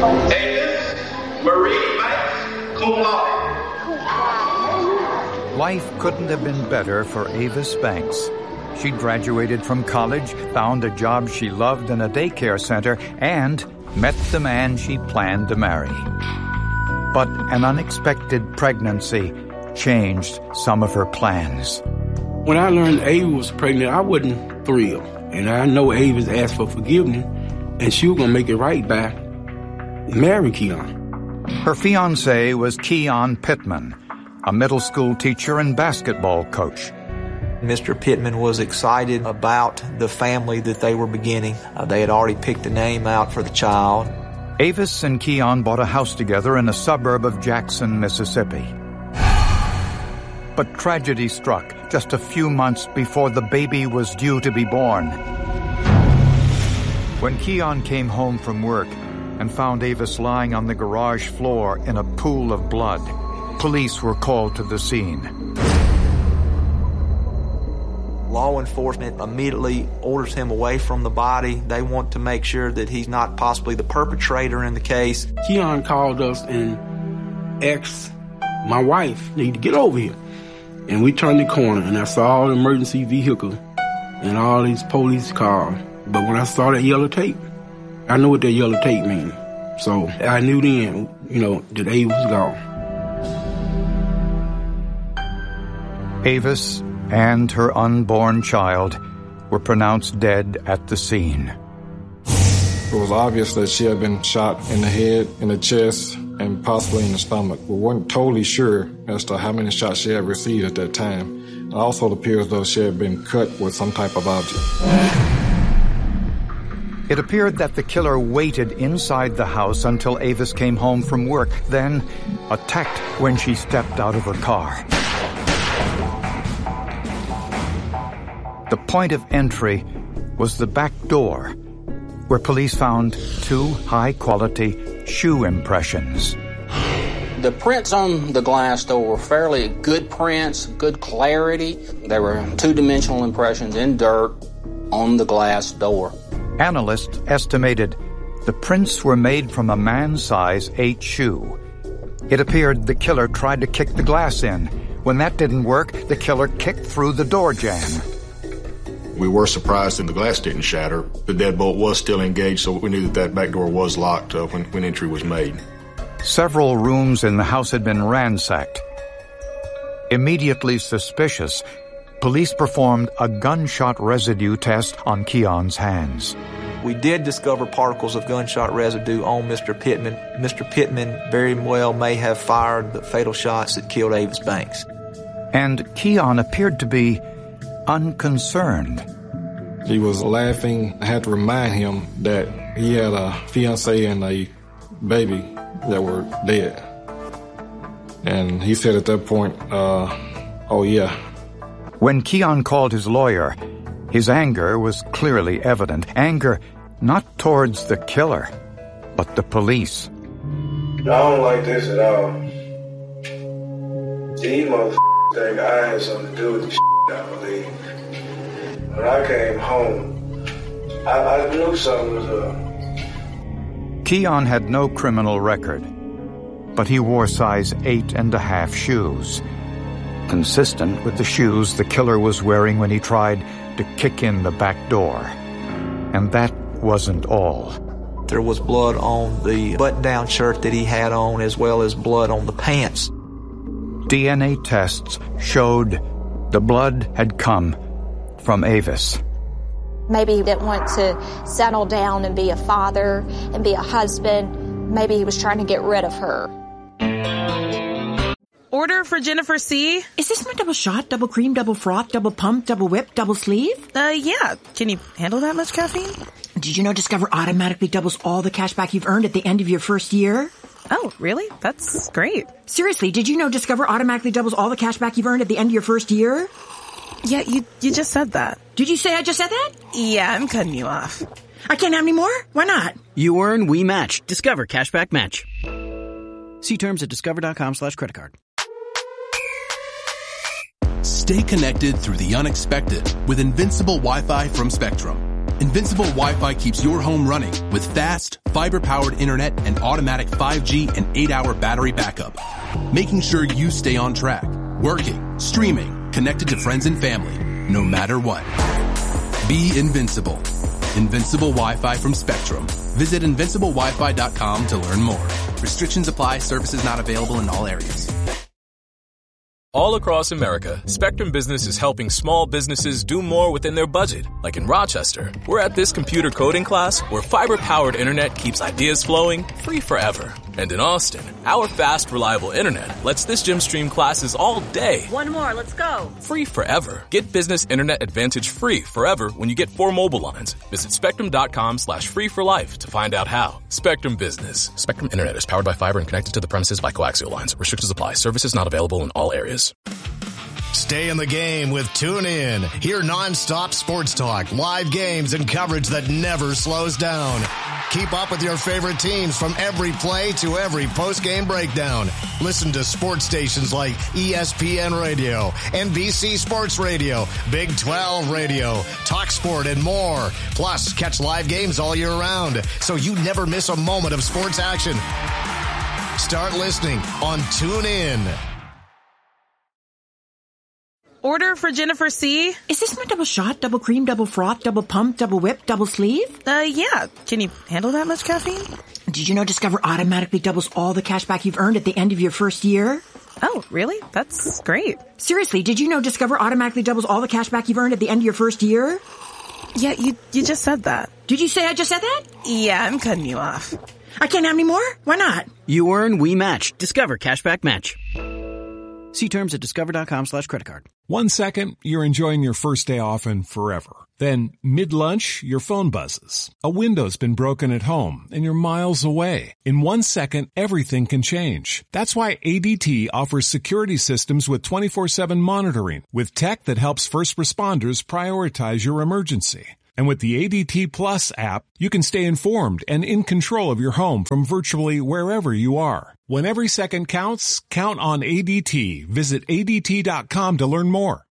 Avis Marie Banks, cum laude. Life couldn't have been better for Avis Banks. She graduated from college, found a job she loved in a daycare center, and met the man she planned to marry. But an unexpected pregnancy changed some of her plans. When I learned Ava was pregnant, I wasn't thrilled. And I know Ava's asked for forgiveness, and she was going to make it right by marrying Keon. Her fiancé was Keon Pittman, a middle school teacher and basketball coach. Mr. Pittman was excited about the family that they were beginning. They had already picked a name out for the child. Avis and Keon bought a house together in a suburb of Jackson, Mississippi. But tragedy struck just a few months before the baby was due to be born. When Keon came home from work and found Avis lying on the garage floor in a pool of blood, police were called to the scene. Law enforcement immediately orders him away from the body. They want to make sure that he's not possibly the perpetrator in the case. Keon called us and asked my wife, need to get over here. And we turned the corner, and I saw all the emergency vehicles and all these police cars. But when I saw that yellow tape, I know what that yellow tape means. So I knew then, that Ava was gone. Avis and her unborn child were pronounced dead at the scene. It was obvious that she had been shot in the head, in the chest, and possibly in the stomach. We weren't totally sure as to how many shots she had received at that time. It also appears as though she had been cut with some type of object. It appeared that the killer waited inside the house until Avis came home from work, then attacked when she stepped out of her car. The point of entry was the back door, where police found 2 high-quality shoe impressions. The prints on the glass door were fairly good prints, good clarity. There were 2-dimensional impressions in dirt on the glass door. Analysts estimated the prints were made from a man's size 8 shoe. It appeared the killer tried to kick the glass in. When that didn't work, the killer kicked through the door jamb. We were surprised that the glass didn't shatter. The deadbolt was still engaged, so we knew that back door was locked when entry was made. Several rooms in the house had been ransacked. Immediately suspicious, police performed a gunshot residue test on Keon's hands. We did discover particles of gunshot residue on Mr. Pittman. Mr. Pittman very well may have fired the fatal shots that killed Avis Banks. And Keon appeared to be unconcerned. He was laughing. I had to remind him that he had a fiancée and a baby that were dead. And he said at that point, oh yeah. When Keon called his lawyer, his anger was clearly evident. Anger not towards the killer, but the police. I don't like this at all. These motherfuckers think I had something to do with this shit, I believe. When I came home, I knew something was up. Keon had no criminal record, but he wore size 8.5 shoes, consistent with the shoes the killer was wearing when he tried to kick in the back door. And that wasn't all. There was blood on the button-down shirt that he had on, as well as blood on the pants. DNA tests showed the blood had come from Avis. Maybe he didn't want to settle down and be a father and be a husband. Maybe he was trying to get rid of her. Order for Jennifer C. Is this my double shot, double cream, double froth, double pump, double whip, double sleeve? Yeah. Can you handle that much caffeine? Did you know Discover automatically doubles all the cash back you've earned at the end of your first year? Oh, really? That's great. Seriously, did you know Discover automatically doubles all the cash back you've earned at the end of your first year? Yeah, you just said that. Did you say I just said that? Yeah, I'm cutting you off. I can't have any more? Why not? You earn, we match. Discover Cashback Match. See terms at discover.com/creditcard. Stay connected through the unexpected with Invincible Wi-Fi from Spectrum. Invincible Wi-Fi keeps your home running with fast, fiber-powered internet and automatic 5G and 8-hour battery backup, making sure you stay on track, working, streaming, connected to friends and family, no matter what. Be invincible. Invincible Wi-Fi from Spectrum. Visit invinciblewifi.com to learn more. Restrictions apply. Services not available in all areas. All across America, Spectrum Business is helping small businesses do more within their budget. Like in Rochester, we're at this computer coding class where fiber-powered internet keeps ideas flowing free forever. And in Austin, our fast, reliable internet lets this gym stream classes all day. One more, let's go. Free forever. Get Business Internet Advantage free forever when you get 4 mobile lines. Visit spectrum.com/free for life to find out how. Spectrum Business. Spectrum Internet is powered by fiber and connected to the premises by coaxial lines. Restrictions apply. Services not available in all areas. Stay in the game with TuneIn. Hear nonstop sports talk, live games, and coverage that never slows down. Keep up with your favorite teams from every play to every post-game breakdown. Listen to sports stations like ESPN Radio, NBC Sports Radio, Big 12 Radio, TalkSport, and more. Plus, catch live games all year round, so you never miss a moment of sports action. Start listening on TuneIn. Order for Jennifer C. Is this my double shot, double cream, double froth, double pump, double whip, double sleeve? Yeah. Can you handle that much caffeine? Did you know Discover automatically doubles all the cash back you've earned at the end of your first year? Oh, really? That's great. Seriously, did you know Discover automatically doubles all the cash back you've earned at the end of your first year? Yeah, you just said that. Did you say I just said that? Yeah, I'm cutting you off. I can't have any more? Why not? You earn, we match. Discover Cashback Match. See terms at discover.com/creditcard. 1 second, you're enjoying your first day off and forever. Then, mid-lunch, your phone buzzes. A window's been broken at home, and you're miles away. In 1 second, everything can change. That's why ADT offers security systems with 24/7 monitoring, with tech that helps first responders prioritize your emergency. And with the ADT Plus app, you can stay informed and in control of your home from virtually wherever you are. When every second counts, count on ADT. Visit ADT.com to learn more.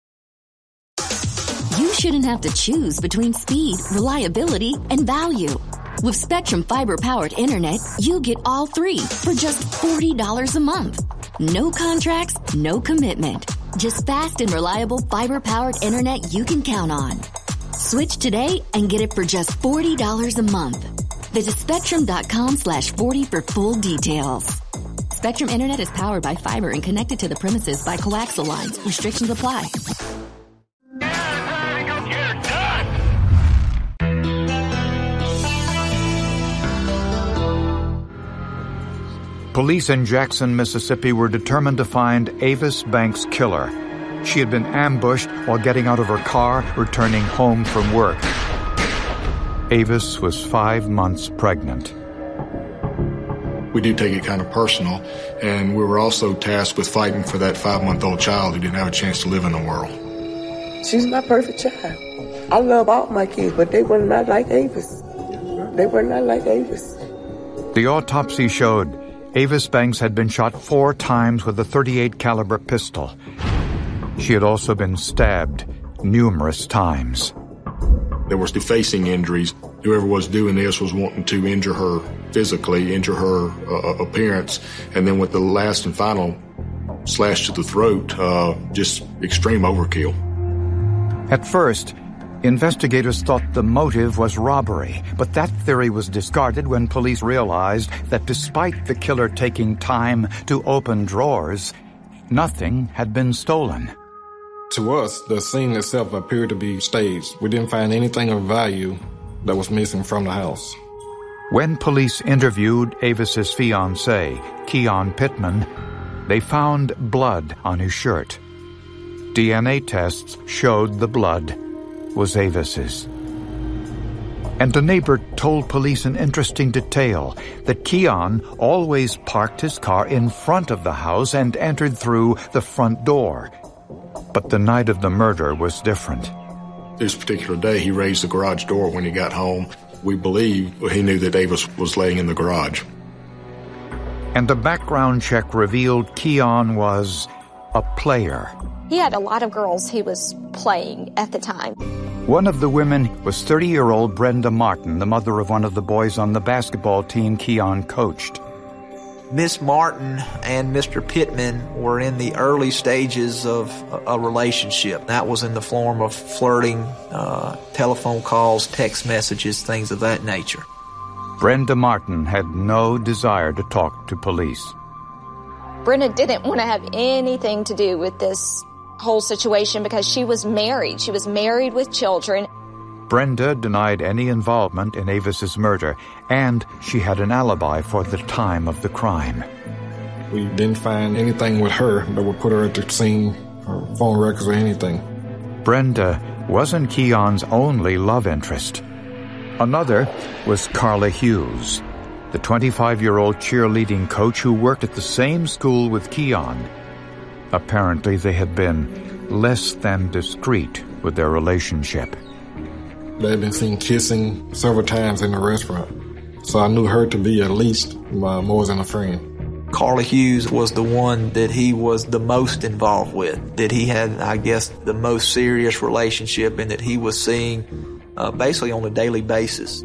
You shouldn't have to choose between speed, reliability, and value. With Spectrum Fiber-powered internet, you get all three for just $40 a month. No contracts, no commitment. Just fast and reliable fiber-powered internet you can count on. Switch today and get it for just $40 a month. Visit Spectrum.com/40 for full details. Spectrum Internet is powered by fiber and connected to the premises by coaxial lines. Restrictions apply. Police in Jackson, Mississippi were determined to find Avis Banks' killer. She had been ambushed while getting out of her car, returning home from work. Avis was 5 months pregnant. We do take it kind of personal, and we were also tasked with fighting for that 5-month-old child who didn't have a chance to live in the world. She's my perfect child. I love all my kids, but they were not like Avis. They were not like Avis. The autopsy showed Avis Banks had been shot 4 times with a .38 caliber pistol. She had also been stabbed numerous times. There was defacing injuries. Whoever was doing this was wanting to injure her physically, injure her appearance, and then with the last and final slash to the throat, just extreme overkill. At first, investigators thought the motive was robbery, but that theory was discarded when police realized that despite the killer taking time to open drawers, nothing had been stolen. To us, the scene itself appeared to be staged. We didn't find anything of value that was missing from the house. When police interviewed Avis's fiancé, Keon Pittman, they found blood on his shirt. DNA tests showed the blood was Avis's. And a neighbor told police an interesting detail, that Keon always parked his car in front of the house and entered through the front door. But the night of the murder was different. This particular day, he raised the garage door when he got home. We believe he knew that Avis was laying in the garage. And a background check revealed Keon was a player. He had a lot of girls he was playing at the time. One of the women was 30-year-old Brenda Martin, the mother of one of the boys on the basketball team Keon coached. Miss Martin and Mr. Pittman were in the early stages of a relationship. That was in the form of flirting, telephone calls, text messages, things of that nature. Brenda Martin had no desire to talk to police. Brenda didn't want to have anything to do with this whole situation because she was married. She was married with children. Brenda denied any involvement in Avis's murder, and she had an alibi for the time of the crime. We didn't find anything with her that would put her at the scene, or phone records or anything. Brenda wasn't Keon's only love interest. Another was Carla Hughes, the 25-year-old cheerleading coach who worked at the same school with Keon. Apparently, they had been less than discreet with their relationship. They had been seen kissing several times in the restaurant, so I knew her to be at least more than a friend. Carla Hughes was the one that he was the most involved with, that he had, I guess, the most serious relationship and that he was seeing basically on a daily basis.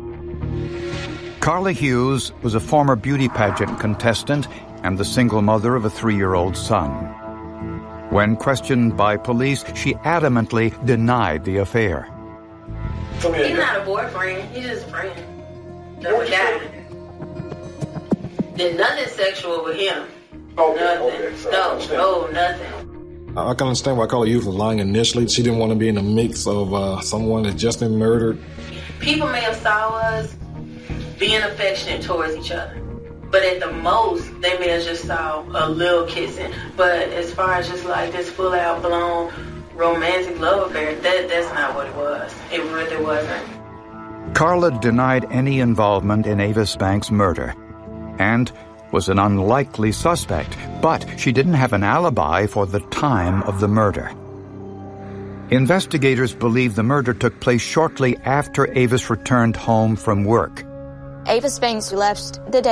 Carla Hughes was a former beauty pageant contestant and the single mother of a 3-year-old son. When questioned by police, she adamantly denied the affair. He's not a boyfriend. He's just a friend. That would die. There's nothing sexual with him. Nothing. No, nothing. I can understand why Carla Hughes was lying initially. She didn't want to be in the mix of someone that's just been murdered. People may have saw us being affectionate towards each other, but at the most, they may have just saw a little kissing. But as far as just like this full-out blown romantic love affair, that's not what it was. It really wasn't. Carla denied any involvement in Avis Banks' murder and was an unlikely suspect, but she didn't have an alibi for the time of the murder. Investigators believe the murder took place shortly after Avis returned home from work. Avis Banks left the day